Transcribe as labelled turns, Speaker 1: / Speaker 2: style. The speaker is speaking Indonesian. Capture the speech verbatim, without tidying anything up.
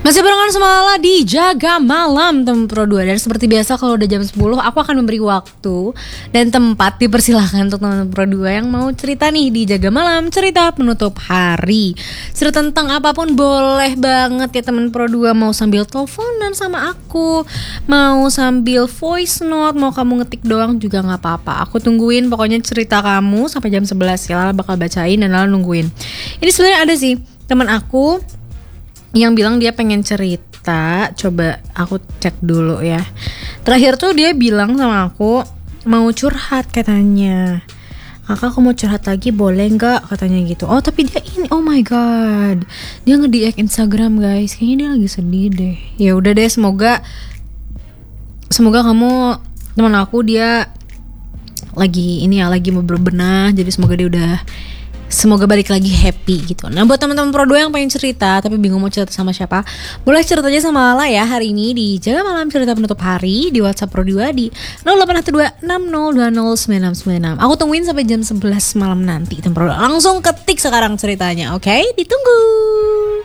Speaker 1: Masih barengan sama Lala di Jaga Malam teman Pro dua. Dan seperti biasa kalau udah jam sepuluh aku akan memberi waktu dan tempat, dipersilahkan untuk teman Pro dua yang mau cerita nih di Jaga Malam, cerita penutup hari. Cerita tentang apapun boleh banget ya teman Pro dua. Mau sambil teleponan sama aku, mau sambil voice note, mau kamu ngetik doang juga gak apa-apa. Aku tungguin pokoknya cerita kamu sampai jam sebelas ya. Lala bakal bacain dan Lala nungguin. Ini sebenarnya ada sih teman aku yang bilang dia pengen cerita. Coba aku cek dulu ya. Terakhir tuh dia bilang sama aku mau curhat katanya. Kakak aku mau curhat lagi boleh gak katanya gitu. Oh tapi dia ini, oh my god, dia nge-D M Instagram guys. Kayaknya dia lagi sedih deh. Ya udah deh, semoga Semoga kamu, teman aku dia lagi ini ya, lagi mau berbenah. Jadi semoga dia udah Semoga balik lagi happy gitu. Nah buat teman-teman Pro dua yang pengen cerita tapi bingung mau cerita sama siapa, boleh ceritanya sama Lala ya hari ini di Jaga Malam Cerita Penutup Hari di WhatsApp Pro dua di nol delapan satu dua enam nol dua nol sembilan enam sembilan enam. Aku tungguin sampai jam sebelas malam nanti teman Pro dua. Langsung ketik sekarang ceritanya, oke? Okay? Ditunggu.